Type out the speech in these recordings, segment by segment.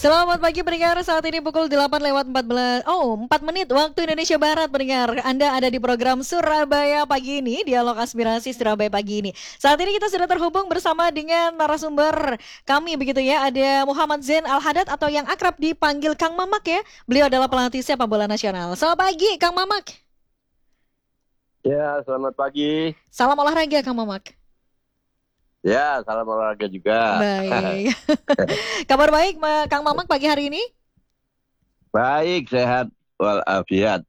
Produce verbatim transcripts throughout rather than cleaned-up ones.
Selamat pagi pendengar, saat ini pukul delapan lewat empat belas. Oh, empat menit waktu Indonesia Barat pendengar. Anda ada di program Surabaya Pagi ini, Dialog Aspirasi Surabaya Pagi ini. Saat ini kita sudah terhubung bersama dengan narasumber kami begitu ya. Ada Muhammad Zain Al-Hadad atau yang akrab dipanggil Kang Mamak ya. Beliau adalah pelatih sepak bola nasional. Selamat pagi Kang Mamak. Ya, selamat pagi. Salam olahraga Kang Mamak. Ya, salam olahraga juga. Baik. Kabar baik Kang Mamak pagi hari ini? Baik, sehat walafiat.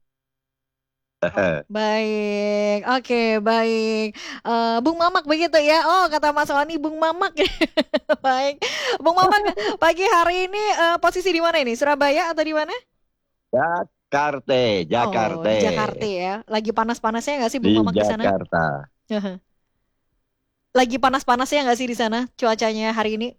Baik, oke, baik. Uh, Bung Mamak begitu ya. Oh, kata Mas Oni Bung Mamak. Baik. Bung Mamak, pagi hari ini uh, posisi di mana ini? Surabaya atau di mana? Jakarta, Jakarta. Oh, Jakarta ya. Lagi panas-panasnya nggak sih Bung Di Mamak di sana? Jakarta. Lagi panas-panasnya nggak sih di sana cuacanya hari ini?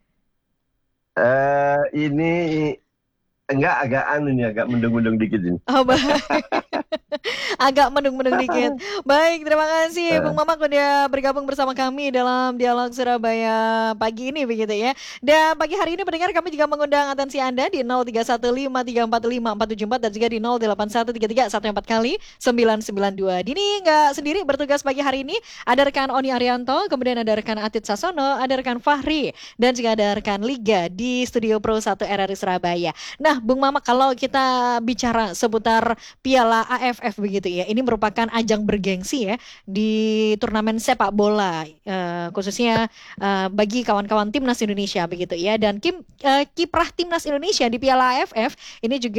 Eh, ini enggak agak anu nih, agak mendung-mendung dikit ini. Oh, baik. Agak mendung-mendung dikit. Baik, terima kasih Bung Mamak udah bergabung bersama kami dalam Dialog Surabaya Pagi ini begitu ya. Dan pagi hari ini pendengar kami juga mengundang atensi Anda di nol tiga satu lima tiga empat lima empat tujuh empat dan juga di nol delapan satu tiga tiga satu empat kali sembilan sembilan dua. Dini nggak sendiri bertugas pagi hari ini. Ada rekan Oni Arianto, kemudian ada rekan Atit Sasono, ada rekan Fahri, dan juga ada rekan Liga di Studio Pro satu R R I Surabaya. Nah, Bung Mamak, kalau kita bicara seputar Piala A F F begitu ya, ini merupakan ajang bergengsi ya di turnamen sepak bola uh, khususnya uh, bagi kawan-kawan timnas Indonesia begitu ya. Dan kim, uh, kiprah timnas Indonesia di Piala A F F ini juga